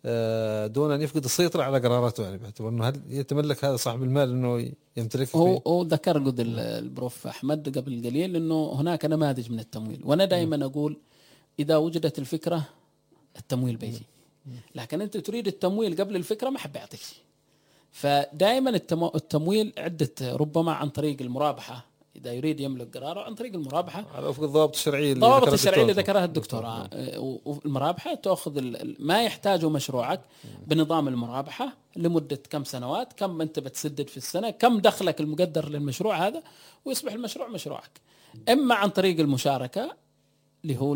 دون أن يفقد السيطرة على قراراته، يعني باعتبار أنه هل يتملك هذا صاحب المال أنه يمتلك فيه؟ هو ذكر قد البروف أحمد قبل قليل أنه هناك نماذج من التمويل، وأنا دائما أقول إذا وجدت الفكرة التمويل بيجي، لكن أنت تريد التمويل قبل الفكرة ما حب يعطيك. فدائما التمويل عدة، ربما عن طريق المرابحة إذا يريد يملك قراره، عن طريق المرابحة على وفق الضوابط الشرعية اللي ذكرها الدكتور. والمرابحة تأخذ ما يحتاجه مشروعك بنظام المرابحة لمدة كم سنوات، كم أنت بتسدد في السنة، كم دخلك المقدر للمشروع هذا، ويصبح المشروع مشروعك. إما عن طريق المشاركة اللي هو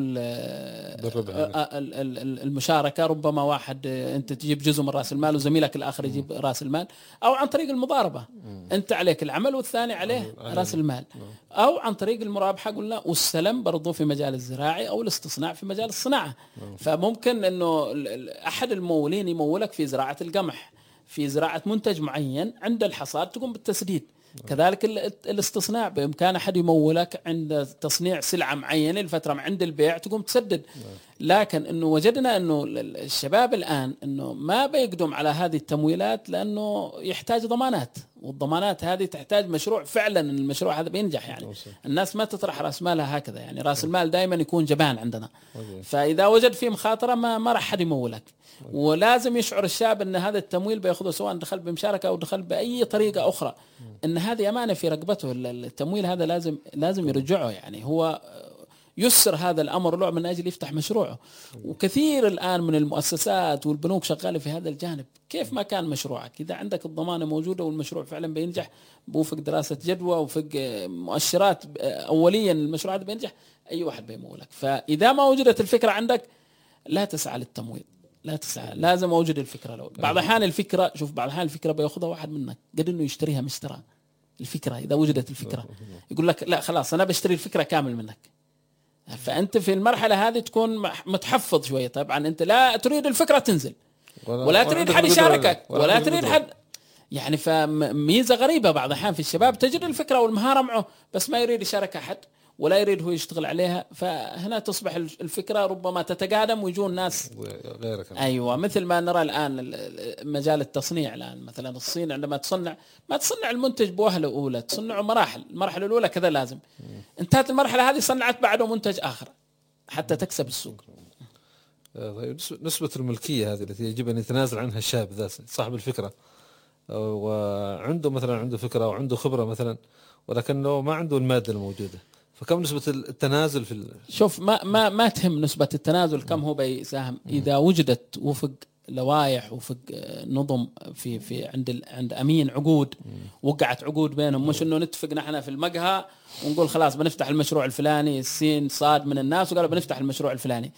المشاركة، ربما واحد أنت تجيب جزء من رأس المال وزميلك الآخر يجيب رأس المال، أو عن طريق المضاربة أنت عليك العمل والثاني عليه رأس المال، أو عن طريق المرابحة قلنا، والسلم برضو في مجال الزراعي أو الاستصناع في مجال الصناعة. فممكن أنه أحد الممولين يمولك في زراعة القمح، في زراعة منتج معين، عند الحصاد تقوم بالتسديد. كذلك الاستصناع بإمكان أحد يمولك عند تصنيع سلعة معينة لفترة عند البيع تقوم تسدد. لكن إنه وجدنا إنه الشباب الآن إنه ما بيقدم على هذه التمويلات لأنه يحتاج ضمانات، والضمانات هذه تحتاج مشروع فعلا المشروع هذا بينجح. يعني الناس ما تطرح رأس مالها هكذا، يعني رأس المال دائما يكون جبان عندنا. فإذا وجد فيه مخاطرة ما راح حد يمولك. ولازم يشعر الشاب أن هذا التمويل بيأخذه سواء دخل بمشاركة أو دخل بأي طريقة أخرى، أن هذه أمانة في رقبته. التمويل هذا لازم يرجعه، يعني هو يسر هذا الأمر له من أجل يفتح مشروعه. وكثير الآن من المؤسسات والبنوك شغالة في هذا الجانب. كيف ما كان مشروعك إذا عندك الضمانة موجودة والمشروع فعلا بينجح بوفق دراسة جدوى وفق مؤشرات أوليا المشروع هذا بينجح، أي واحد بيمولك. فإذا ما وجدت الفكرة عندك لا تسعى للتمويل، لا تسعى، لازم أوجد الفكرة. لو بعض الأحيان الفكرة، شوف بعض الأحيان الفكرة بيأخذها واحد منك قد إنه يشتريها مشترى الفكرة. إذا وجدت الفكرة يقول لك لا خلاص أنا بشتري الفكرة كامل منك. فأنت في المرحلة هذه تكون متحفظ شوية. طبعا أنت لا تريد الفكرة تنزل ولا تريد حد يشاركك ولا تريد حد، يعني فميزة غريبة بعض الأحيان في الشباب تجد الفكرة والمهارة معه بس ما يريد يشارك أحد ولا يريد هو يشتغل عليها. فهنا تصبح الفكرة ربما تتقادم ويجون ناس غيرك. أيوة، مثل ما نرى الآن مجال التصنيع الآن، مثلا الصين عندما ما تصنع المنتج بوهلة أولى، تصنعه مراحل. المرحلة الأولى كذا لازم، انتهت المرحلة هذه صنعت بعده منتج آخر حتى تكسب السوق. طيب نسبة الملكية هذه التي يجب أن يتنازل عنها الشاب ذا صاحب الفكرة، وعنده مثلا عنده فكرة وعنده خبرة مثلا ولكنه ما عنده المادة الموجودة، فكم نسبة التنازل في شوف ما تهم نسبة التنازل كم هو بيساهم. إذا وجدت وفق لوائح وفق نظم في عند أمين عقود، وقعت عقود بينهم، مش إنه نتفق نحن في المقهى ونقول خلاص بنفتح المشروع الفلاني، السين صاد من الناس وقالوا بنفتح المشروع الفلاني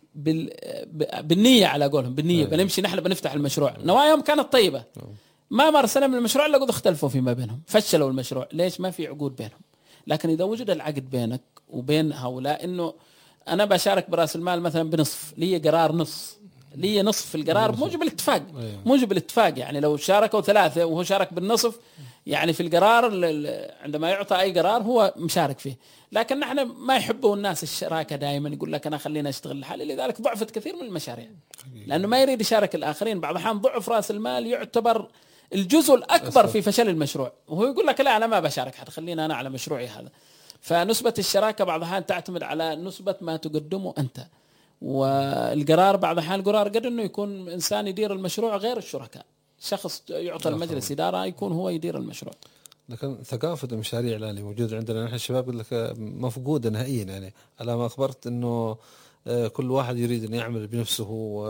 بالنية، على قولهم بالنية بنمشي نحن بنفتح المشروع، نواياهم كانت طيبة، ما مرسنا من المشروع لقد اختلفوا فيما بينهم، فشلوا المشروع. ليش؟ ما في عقود بينهم. لكن إذا وجد العقد بينك وبين هؤلاء إنه أنا بشارك برأس المال مثلا بنصف، لي قرار نصف في القرار موجب الاتفاق، موجب الاتفاق. يعني لو شاركوا 3 وهو شارك بالنصف، يعني في القرار عندما يعطى أي قرار هو مشارك فيه. لكن نحن ما يحبوا الناس الشراكة، دائما يقول لك أنا خلينا أشتغل لحالي. لذلك ضعفت كثير من المشاريع لأنه ما يريد يشارك الآخرين. بعض الأحيان ضعف رأس المال يعتبر الجزء الأكبر في فشل المشروع، وهو يقول لك لا أنا ما بشارك حد، خلينا أنا على مشروعي هذا. فنسبة الشراكة بعض الأحيان تعتمد على نسبة ما تقدمه أنت، والقرار بعض الأحيان القرار قد إنه يكون إنسان يدير المشروع غير الشركاء، شخص يعطى المجلس إدارة يكون هو يدير المشروع. لكن ثقافة المشاريع الآن موجودة عندنا نحن الشباب يقول لك مفقودة نهائيا، يعني على ما أخبرت إنه كل واحد يريد أن يعمل بنفسه،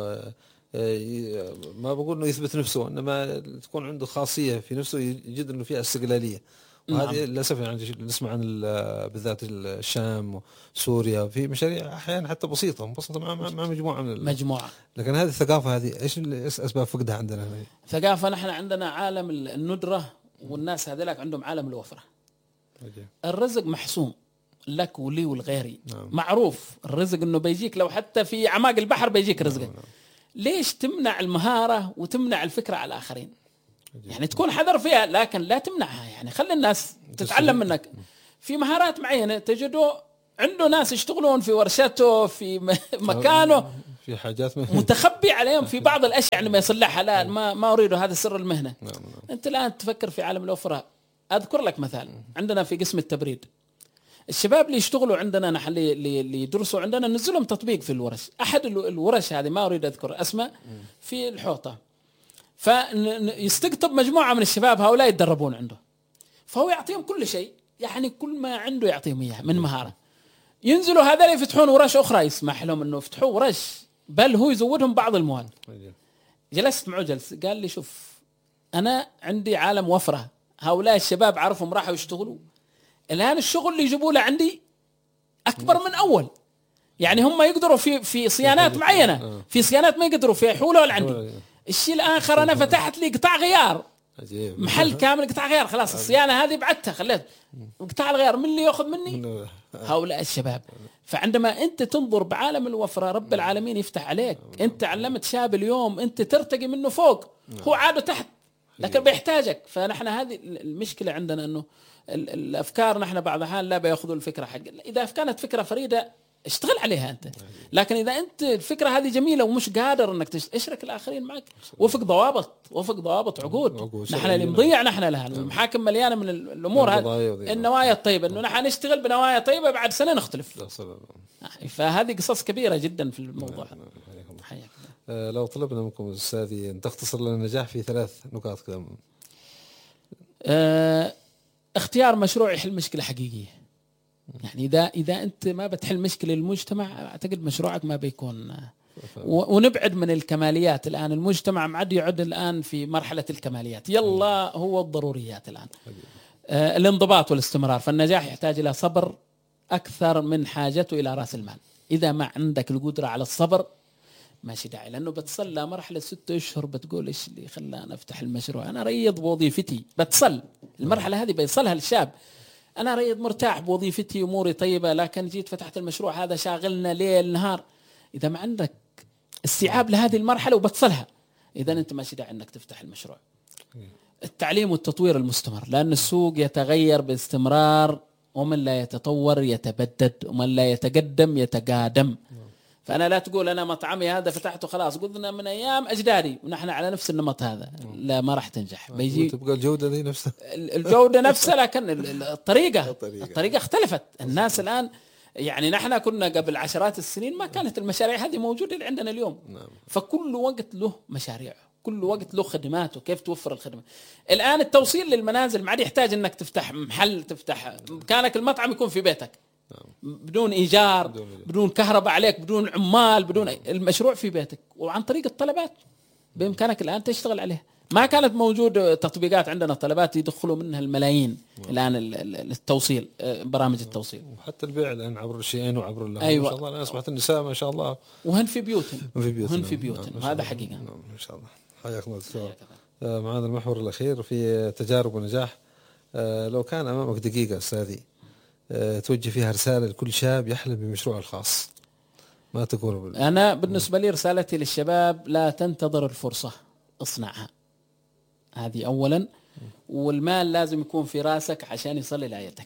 ما بقول إنه يثبت نفسه، إنما تكون عنده خاصية في نفسه يجد إنه فيها استقلالية. وهذه للأسف يعني نسمع عن بالذات الشام وسوريا في مشاريع أحيانا حتى بسيطة مع مجموعة مجموعة. لكن هذه الثقافة هذه إيش أسباب فقدها عندنا؟ ثقافة نحن عندنا عالم الندرة، والناس هذلك عندهم عالم الوفرة. الرزق محسوم لك ولي والغيري. معروف الرزق إنه بيجيك، لو حتى في أعماق البحر بيجيك رزقك. ليش تمنع المهارة وتمنع الفكرة على الآخرين؟ يعني تكون حذر فيها لكن لا تمنعها، يعني خلي الناس تتعلم منك. في مهارات معينة تجده عنده ناس يشتغلون في ورشته في مكانه في حاجات متخبي عليهم في بعض الاشياء يعني ما يصلحها. لا ما اريد، هذا سر المهنه. نعم. انت الان تفكر في عالم الوفره. اذكر لك مثال، عندنا في قسم التبريد الشباب اللي يشتغلوا عندنا نحن اللي يدرسوا عندنا ننزلهم تطبيق في الورش. احد الورش هذه ما اريد اذكر اسماء في الحوطه، فيستقطب مجموعه من الشباب هؤلاء يتدربون عنده، فهو يعطيهم كل شيء، يعني كل ما عنده يعطيهم اياه من مهاره. ينزلوا هذول يفتحون ورش اخرى يسمح لهم انه يفتحوا ورش، بل هو يزودهم بعض المواد. جلست معه جلس قال لي شوف انا عندي عالم وفره، هؤلاء الشباب عرفهم راحوا يشتغلوا، الان الشغل اللي يجيبوه لعندي اكبر من اول. يعني هم يقدروا في صيانات معينه، في صيانات ما يقدروا في حوله ولا عندي. الشيء الاخر انا فتحت لي قطاع غيار، محل كامل قطاع غيار، خلاص الصيانه هذه بعدتها خليت قطاع الغيار من اللي ياخذ مني هؤلاء الشباب. فعندما انت تنظر بعالم الوفره رب العالمين يفتح عليك. انت علمت شاب اليوم انت ترتقي منه فوق، هو عاده تحت لكن بيحتاجك. فنحن هذه المشكله عندنا انه الافكار نحن بعض الاحيان لا بياخذوا الفكره حق. اذا كانت فكره فريده اشتغل عليها انت، لكن اذا انت الفكره هذه جميله ومش قادر انك اشرك الاخرين معك وفق ضوابط عقود. نحن اللي مضيع نحن لها المحاكم مليانه من الامور هذه، النوايا الطيبه، انه نحن نشتغل بنوايا طيبه بعد سنه نختلف. فهذه قصص كبيره جدا في الموضوع. لو طلبنا منكم استاذي ان تختصر لنا النجاح في 3 نقاط كذا. اختيار مشروع يحل مشكله حقيقيه. يعني إذا أنت ما بتحل مشكلة للمجتمع أعتقد مشروعك ما بيكون. ونبعد من الكماليات. الآن المجتمع معد يعد الآن في مرحلة الكماليات، يلا هو الضروريات الآن. الانضباط والاستمرار. فالنجاح يحتاج إلى صبر أكثر من حاجته إلى رأس المال. إذا ما عندك القدرة على الصبر ماشي داعي، لأنه بتصل مرحلة 6 أشهر بتقول إيش اللي خلاني أفتح المشروع، أنا ريض بوظيفتي. بتصل المرحلة هذه بيصلها الشاب، أنا ريض مرتاح بوظيفتي أموري طيبة، لكن جيت فتحت المشروع هذا شاغلنا ليل نهار. إذا ما عندك استيعاب لهذه المرحلة وبتصلها، إذا أنت ماشي داعي أنك تفتح المشروع. التعليم والتطوير المستمر، لأن السوق يتغير باستمرار، ومن لا يتطور يتبدد، ومن لا يتقدم يتقادم. فأنا لا تقول أنا مطعمي هذا فتحته خلاص قلنا من أيام أجدادي ونحن على نفس النمط هذا، لا ما راح تنجح. بيجي تبقى الجودة دي نفسها، الجودة نفسها، لكن الطريقة اختلفت. الناس الآن يعني نحن كنا قبل عشرات السنين ما كانت المشاريع هذه موجودة اللي عندنا اليوم. فكل وقت له مشاريع، كل وقت له خدمات وكيف توفر الخدمات. الآن التوصيل للمنازل ما عاد يحتاج أنك تفتح محل، تفتح مكانك المطعم يكون في بيتك بدون إيجار، بدون كهرباء عليك، بدون عمال، بدون المشروع في بيتك وعن طريق الطلبات بإمكانك الآن تشتغل عليه. ما كانت موجود تطبيقات عندنا طلبات يدخلوا منها الملايين. الآن التوصيل، برامج التوصيل وحتى البيع الآن عبر الشيئين وعبر الله. أيوة. ما شاء الله الآن أصبحت النساء ما شاء الله وهن في بيوتهم هذا حقيقة. إن شاء الله. حياكم الله دكتور. معنا المحور الأخير في تجارب ونجاح. لو كان أمامك دقيقة أستاذي توجه فيها رسالة لكل شاب يحلم بمشروعه الخاص، ما تقول؟ أنا بالنسبة لي رسالتي للشباب لا تنتظر الفرصة، اصنعها. هذه أولا. والمال لازم يكون في راسك عشان يصل لآيتك،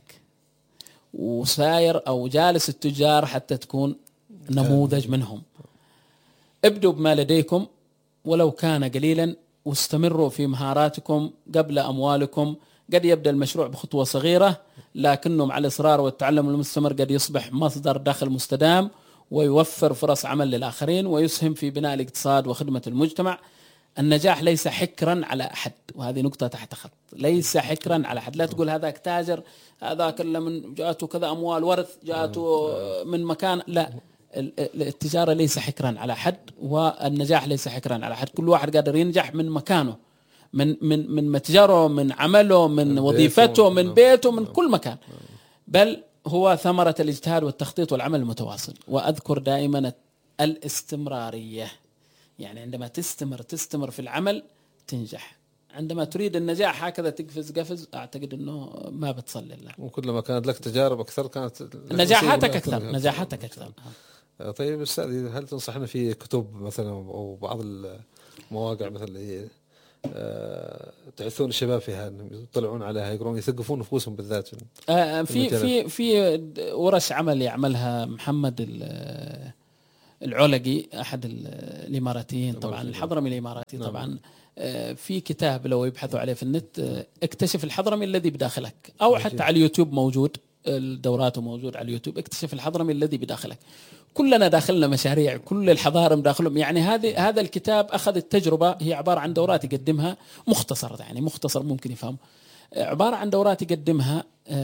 وساير أو جالس التجار حتى تكون نموذج منهم. ابدوا بما لديكم ولو كان قليلا، واستمروا في مهاراتكم قبل أموالكم. قد يبدأ المشروع بخطوة صغيرة، لكنه مع الإصرار والتعلم المستمر قد يصبح مصدر دخل مستدام، ويوفر فرص عمل للآخرين، ويسهم في بناء الاقتصاد وخدمة المجتمع. النجاح ليس حكرا على أحد، وهذه نقطة تحت خط، ليس حكرا على أحد. لا تقول هذاك تاجر، هذاك من جاءته كذا أموال ورث، جاءته من مكان. لا، التجارة ليس حكرا على أحد، والنجاح ليس حكرا على أحد. كل واحد قادر ينجح من مكانه، من متجره، من عمله، من وظيفته، من بيته، من كل مكان. بل هو ثمرة الاجتهاد والتخطيط والعمل المتواصل. وأذكر دائما الاستمرارية، يعني عندما تستمر في العمل تنجح. عندما تريد النجاح هكذا تقفز قفز، أعتقد أنه ما بتصل الله. وكلما كانت لك تجارب أكثر كانت نجاحاتك أكثر. طيب أستاذ، هل تنصحنا في كتب مثلا أو بعض المواقع مثلا اللي تعثون الشباب فيها، يطلعون عليها، يقرون، يثقفون نفوسهم بالذات؟ في ورش عمل يعملها محمد العلقي أحد الإماراتيين طبعا، الحضرمي الإماراتي طبعا. في كتاب لو يبحثوا عليه في النت، اكتشف الحضرمي الذي بداخلك، أو حتى على اليوتيوب موجود، الدورات موجود على اليوتيوب، اكتشف الحضرمي الذي بداخلك. كلنا داخلنا مشاريع، كل الحضارم داخلهم. يعني هذا الكتاب أخذ التجربة، هي عبارة عن دورات يقدمها مختصر، يعني مختصر ممكن يفهم، عبارة عن دورات يقدمها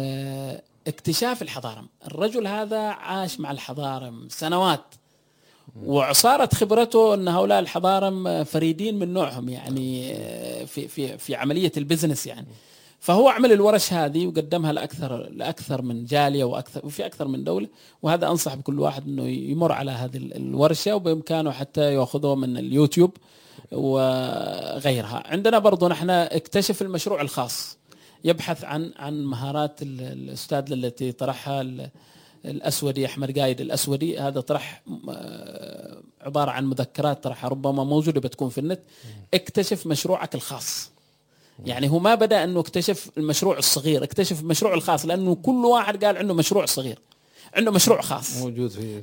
اكتشاف الحضارم. الرجل هذا عاش مع الحضارم سنوات، وصارت خبرته أن هؤلاء الحضارم فريدين من نوعهم، يعني في عملية البزنس يعني. فهو عمل الورش هذه وقدمها لأكثر من جالية وفي أكثر من دولة. وهذا أنصح بكل واحد أنه يمر على هذه الورشة، وبإمكانه حتى يأخذه من اليوتيوب وغيرها. عندنا برضو نحن اكتشف المشروع الخاص، يبحث عن مهارات الأستاذ التي طرحها الأسودي، أحمد قايد الأسودي. هذا طرح عبارة عن مذكرات طرحها، ربما موجودة بتكون في النت. اكتشف مشروعك الخاص. يعني هو ما بدأ أنه اكتشف المشروع الصغير، اكتشف المشروع الخاص، لأنه كل واحد قال عنده مشروع صغير، عنده مشروع خاص موجود فيه.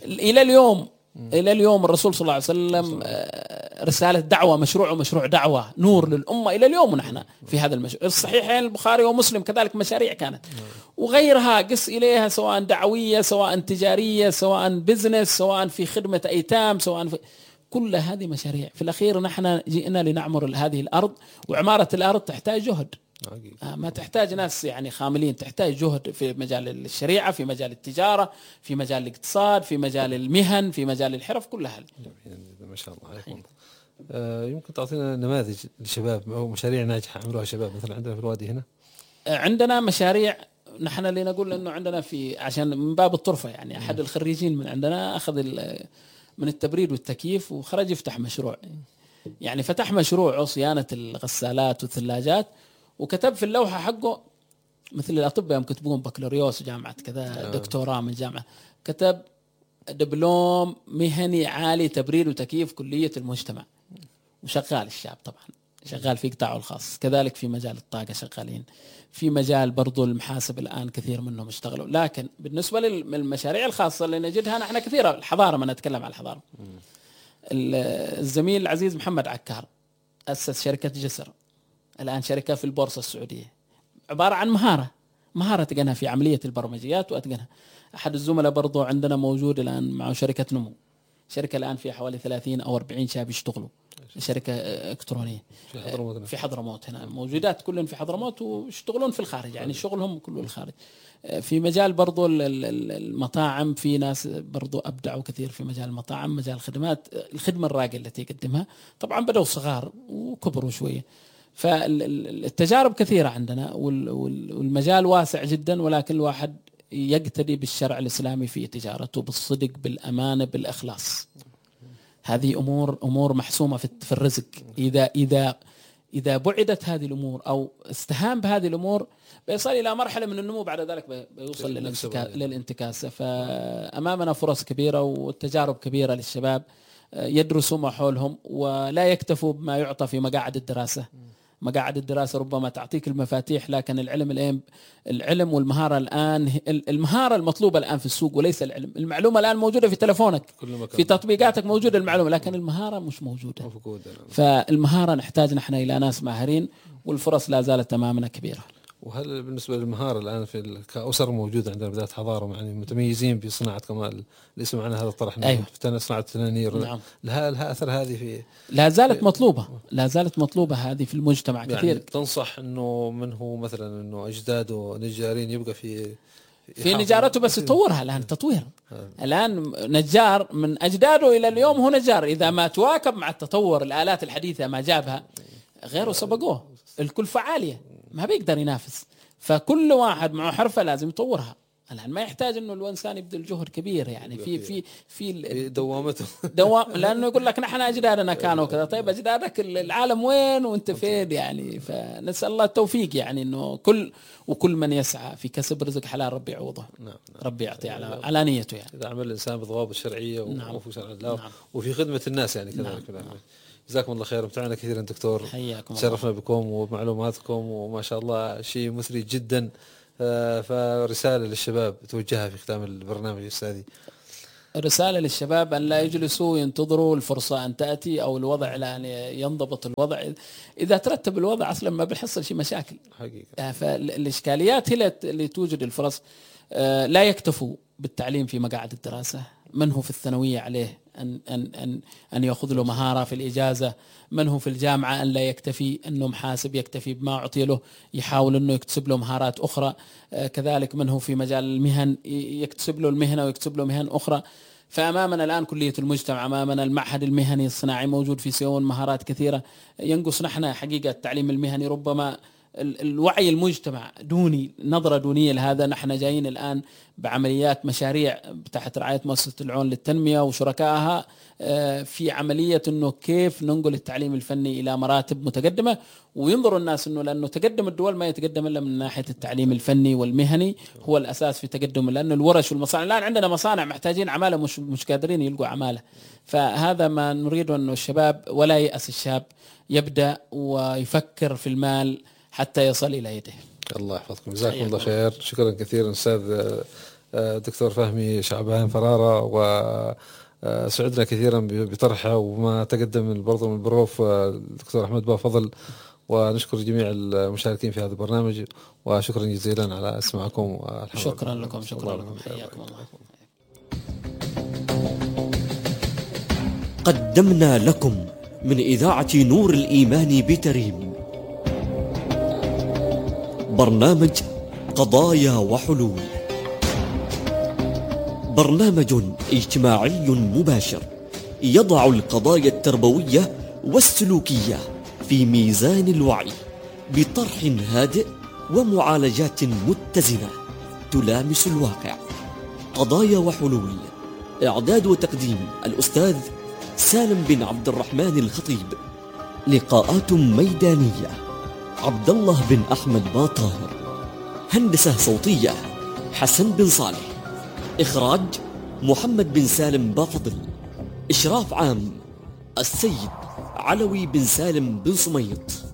إلى اليوم الرسول صلى الله عليه وسلم رسالة دعوة، مشروع دعوة نور للأمة إلى اليوم. ونحن في هذا المشروع. الصحيحين البخاري ومسلم كذلك مشاريع كانت وغيرها قس إليها، سواء دعوية، سواء تجارية، سواء بزنس، سواء في خدمة أيتام، سواء في كل هذه مشاريع. في الأخير نحن جئنا لنعمر هذه الأرض، وعمارة الأرض تحتاج جهد، ما تحتاج ناس يعني خاملين، تحتاج جهد في مجال الشريعة، في مجال التجارة، في مجال الاقتصاد، في مجال المهن، في مجال الحرف، كلها. ما شاء الله. يمكن تعطينا نماذج لشباب أو مشاريع ناجحة عملوها شباب مثلا عندنا في الوادي هنا؟ عندنا مشاريع، نحن اللي نقول انه عندنا عشان من باب الطرفة، يعني احد الخريجين من عندنا اخذ من التبريد والتكييف وخرج يفتح مشروع. يعني فتح مشروع صيانة الغسالات والثلاجات، وكتب في اللوحة حقه مثل الأطباء يوم كتبون بكالوريوس جامعة كذا، دكتوراه من جامعة، كتب دبلوم مهني عالي تبريد وتكييف كلية المجتمع. وشغال الشاب طبعا، شغال في قطاعه الخاص، كذلك في مجال الطاقة شغالين، في مجال برضو المحاسب الآن كثير منهم اشتغلوا. لكن بالنسبة للمشاريع الخاصة اللي نجدها نحن كثيرة، الحضارة، ما نتكلم عن الحضارة. الزميل العزيز محمد عكار أسس شركة جسر، الآن شركة في البورصة السعودية، عبارة عن مهارة تقنها في عملية البرمجيات وأتقنها. أحد الزملاء برضو عندنا موجود الآن معه شركة نمو، شركة الآن فيها حوالي 30 أو 40 شاب يشتغلوا، شركة إلكترونية في حضرموت هنا، موجودات كلهم في حضرموت ويشتغلون في الخارج، يعني شغلهم كله الخارج. في مجال برضو المطاعم، في ناس برضو أبدعوا كثير في مجال المطاعم، مجال الخدمات، الخدمة الراقية التي يقدمها. طبعا بدأوا صغار وكبروا شوية. فالتجارب كثيرة عندنا، والمجال واسع جدا، ولكن الواحد يقتدي بالشرع الإسلامي في تجارته، بالصدق، بالأمانة، بالإخلاص. هذه أمور محسومة في الرزق. إذا بعدت هذه الأمور أو استهان بهذه الأمور بيصل إلى مرحلة من النمو، بعد ذلك بيوصل للانتكاسة. فأمامنا فرص كبيرة والتجارب كبيرة للشباب يدرسوا ما حولهم، ولا يكتفوا بما يعطى في مقاعد الدراسة. مقاعد الدراسة ربما تعطيك المفاتيح، لكن العلم والمهارة الآن، المهارة المطلوبة الآن في السوق وليس العلم. المعلومة الآن موجودة في تلفونك، في تطبيقاتك موجودة المعلومة، لكن المهارة مش موجودة. فالمهارة نحتاج نحن إلى ناس ماهرين، والفرص لا زالت أمامنا كبيرة. وهل بالنسبة للمهارة الآن في كأسر موجودة عندنا بداية حضارة، يعني متميزين بصناعة كمال اللي اسمه عنها هذا الطرح؟ أيوة. في صناعة التنانير. نعم. لها أثر هذه في لا زالت مطلوبة هذه في المجتمع كثير. يعني تنصح إنه من هو مثلا إنه أجداده نجارين يبقى في نجارته، بس يطورها الآن تطوير. الآن نجار من أجداده إلى اليوم هو نجار، إذا ما تواكب مع التطور، الآلات الحديثة ما جابها غيره سبقوه، الكلفة عالية ما بيقدر ينافس. فكل واحد معه حرفة لازم يطورها. الآن ما يحتاج إنه الإنسان يبذل جهد كبير، يعني في دوامته لأنه يقول لك نحن أجدادنا كانوا كذا. طيب أجدادك العالم وين وأنت فين؟ يعني فنسأل الله التوفيق، يعني إنه كل من يسعى في كسب رزق حلال ربي يعوضه. نعم. ربي يعطيه على نيته، يعني إذا عمل الإنسان بالضوابط الشرعية وفي شرع الله. نعم. وفي خدمة الناس يعني كذلك. نعم. جزاكم الله خير، متعنا كثيرا دكتور، تشرفنا بكم ومعلوماتكم، وما شاء الله شيء مثري جدا. فرسالة للشباب توجهها في ختام البرنامج أستاذي. رسالة للشباب أن لا يجلسوا ينتظروا الفرصة أن تأتي أو الوضع لأن ينضبط الوضع. إذا ترتب الوضع أصلا ما بيحصل شيء مشاكل حقيقة. فالإشكاليات هي اللي توجد الفرص. لا يكتفوا بالتعليم في مقاعد الدراسة. من هو في الثانوية عليه أن يأخذ له مهارة في الإجازة. من هو في الجامعة أن لا يكتفي أنه محاسب يكتفي بما أعطي له، يحاول أنه يكتسب له مهارات أخرى. كذلك من هو في مجال المهن يكتسب له المهنة ويكتسب له مهن أخرى. فأمامنا الآن كلية المجتمع، أمامنا المعهد المهني الصناعي موجود في سيون، مهارات كثيرة. ينقص نحن حقيقة التعليم المهني، ربما الوعي المجتمع دوني، نظرة دونية لهذا. نحن جايين الآن بعمليات مشاريع تحت رعاية مؤسسة العون للتنمية وشركائها في عملية أنه كيف ننقل التعليم الفني إلى مراتب متقدمة، وينظر الناس أنه لأنه تقدم الدول ما يتقدم إلا من ناحية التعليم الفني والمهني هو الأساس في تقدم، لأنه الورش والمصانع الآن عندنا مصانع محتاجين عمالة مش قادرين يلقوا عمالة. فهذا ما نريد، أنه الشباب ولا يأس، الشاب يبدأ ويفكر في المال حتى يصل إلى يده. الله يحفظكم، جزاكم الله خير. شكرا كثيرا أستاذ دكتور فهمي شعبان فرارة، وسعدنا كثيرا بطرحه وما تقدم برضو من البروف الدكتور أحمد بافضل. ونشكر جميع المشاركين في هذا البرنامج، وشكرا جزيلا على اسماعكم. شكرا لكم، شكرا لكم، حياكم الله. قدمنا لكم من إذاعة نور الإيمان بتريم برنامج قضايا وحلول، برنامج اجتماعي مباشر يضع القضايا التربوية والسلوكية في ميزان الوعي بطرح هادئ ومعالجات متزنة تلامس الواقع. قضايا وحلول، إعداد وتقديم الأستاذ سالم بن عبد الرحمن الخطيب. لقاءات ميدانية عبد الله بن أحمد باطاهر. هندسة صوتية حسن بن صالح. إخراج محمد بن سالم بافضل. إشراف عام السيد علوي بن سالم بن سميط.